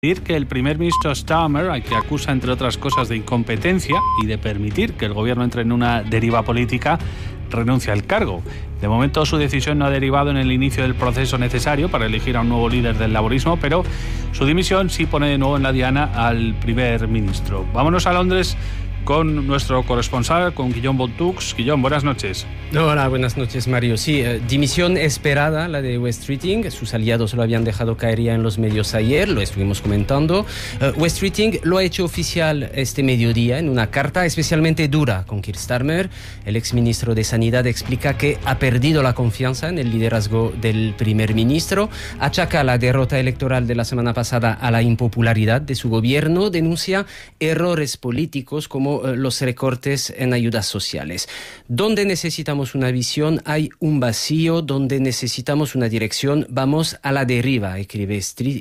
Que el primer ministro Starmer, al que acusa entre otras cosas de incompetencia y de permitir que el gobierno entre en una deriva política, renuncia al cargo. De momento su decisión no ha derivado en el inicio del proceso necesario para elegir a un nuevo líder del laborismo, pero su dimisión sí pone de nuevo en la diana al primer ministro. Vámonos a Londres con nuestro corresponsal, con Guillaume Bontux. Guillaume, buenas noches. Hola, buenas noches, Mario. Sí, dimisión esperada la de Wes Streeting. Sus aliados lo habían dejado caer ya en los medios ayer, lo estuvimos comentando. Wes Streeting lo ha hecho oficial este mediodía en una carta especialmente dura con Keir Starmer. El exministro de Sanidad explica que ha perdido la confianza en el liderazgo del primer ministro, achaca la derrota electoral de la semana pasada a la impopularidad de su gobierno, denuncia errores políticos como los recortes en ayudas sociales. Donde necesitamos una visión hay un vacío, donde necesitamos una dirección vamos a la deriva, escribe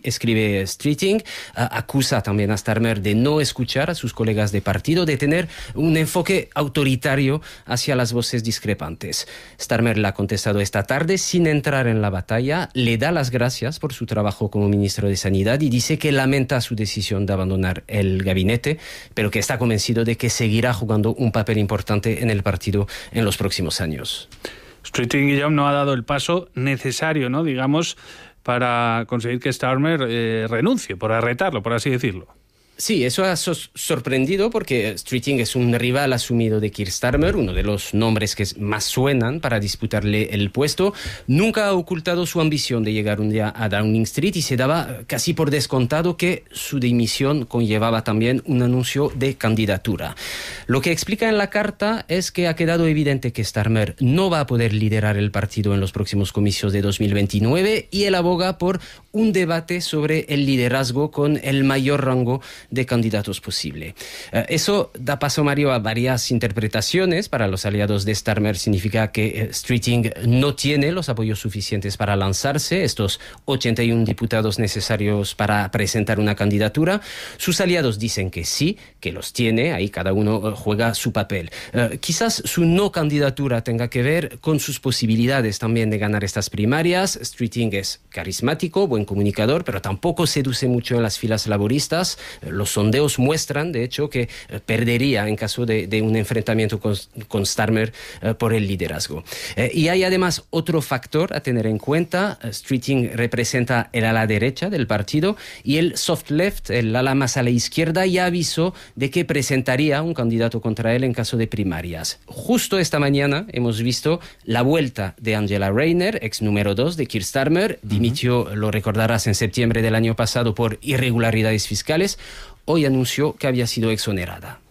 Streeting. Acusa también a Starmer de no escuchar a sus colegas de partido, de tener un enfoque autoritario hacia las voces discrepantes. Starmer le ha contestado esta tarde sin entrar en la batalla, le da las gracias por su trabajo como ministro de Sanidad y dice que lamenta su decisión de abandonar el gabinete, pero que está convencido de que seguirá jugando un papel importante en el partido en los próximos años. Streeting, Guillaume, no ha dado el paso necesario, ¿no?, digamos, para conseguir que Starmer renuncie, por arretarlo, por así decirlo. Sí, eso ha sorprendido porque Streeting es un rival asumido de Keir Starmer, uno de los nombres que más suenan para disputarle el puesto. Nunca ha ocultado su ambición de llegar un día a Downing Street y se daba casi por descontado que su dimisión conllevaba también un anuncio de candidatura. Lo que explica en la carta es que ha quedado evidente que Starmer no va a poder liderar el partido en los próximos comicios de 2029 y él aboga por un debate sobre el liderazgo con el mayor rango de candidatos posible. Eso da paso, Mario, a varias interpretaciones. Para los aliados de Starmer significa que Streeting no tiene los apoyos suficientes para lanzarse, estos 81 diputados necesarios para presentar una candidatura. Sus aliados dicen que sí, que los tiene, ahí cada uno juega su papel. Quizás su no candidatura tenga que ver con sus posibilidades también de ganar estas primarias. Streeting es carismático, buen comunicador, pero tampoco seduce mucho en las filas laboristas. Los sondeos muestran, de hecho, que perdería en caso de un enfrentamiento con Starmer por el liderazgo. Y hay además otro factor a tener en cuenta. Streeting representa el ala derecha del partido y el soft left, el ala más a la izquierda, ya avisó de que presentaría un candidato contra él en caso de primarias. Justo esta mañana hemos visto la vuelta de Angela Rayner, ex número 2 de Keir Starmer. Dimitió, lo recordarás, en septiembre del año pasado por irregularidades fiscales. Hoy anunció que había sido exonerada.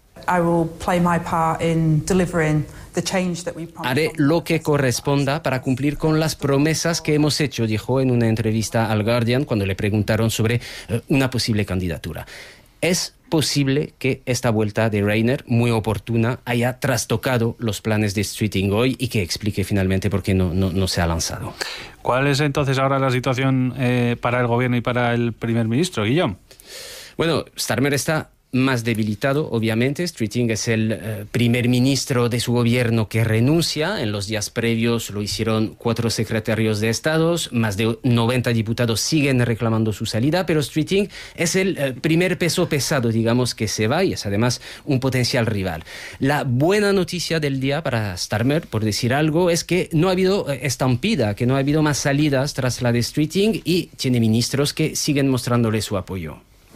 Haré lo que corresponda para cumplir con las promesas que hemos hecho, dijo en una entrevista al Guardian cuando le preguntaron sobre una posible candidatura. Es posible que esta vuelta de Rayner, muy oportuna, haya trastocado los planes de Streeting hoy y que explique finalmente por qué no se ha lanzado. ¿Cuál es entonces ahora la situación para el gobierno y para el primer ministro, Guillaume? Bueno, Starmer está más debilitado, obviamente. Streeting es el primer ministro de su gobierno que renuncia. En los días previos lo hicieron 4 secretarios de Estado, más de 90 diputados siguen reclamando su salida, pero Streeting es el primer peso pesado, digamos, que se va y es además un potencial rival. La buena noticia del día para Starmer, por decir algo, es que no ha habido estampida, que no ha habido más salidas tras la de Streeting y tiene ministros que siguen mostrándole su apoyo.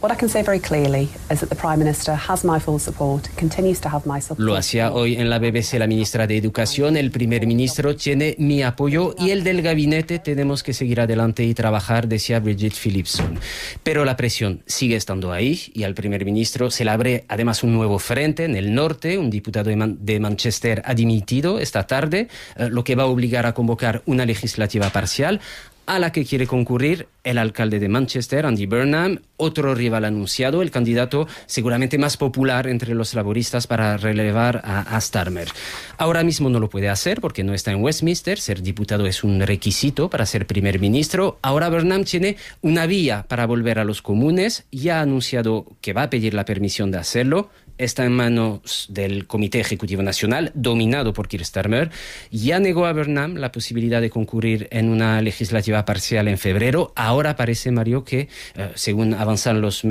Lo hacía hoy en la BBC la ministra de Educación. El primer ministro tiene mi apoyo y el del gabinete tenemos que seguir adelante y trabajar, decía Bridget Phillipson. Pero la presión sigue estando ahí y al primer ministro se le abre además un nuevo frente en el norte. Un diputado de Manchester ha dimitido esta tarde, lo que va a obligar a convocar una legislativa parcial a la que quiere concurrir el alcalde de Manchester, Andy Burnham, otro rival anunciado, el candidato seguramente más popular entre los laboristas para relevar a Starmer. Ahora mismo no lo puede hacer porque no está en Westminster, ser diputado es un requisito para ser primer ministro. Ahora Burnham tiene una vía para volver a los comunes, ya ha anunciado que va a pedir la permisión de hacerlo. Está en manos del Comité Ejecutivo Nacional, dominado por Keir Starmer. Ya negó a Burnham la posibilidad de concurrir en una legislativa parcial en febrero. Ahora parece, Mario, que según avanzan los